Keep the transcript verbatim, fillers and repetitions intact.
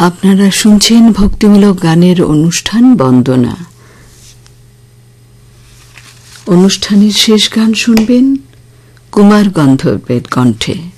আপনারা শুনছেন ভক্তিমূলক গানের অনুষ্ঠান বন্দনা। অনুষ্ঠানের শেষ গান শুনবেন কুমার গন্ধর্বের কণ্ঠে।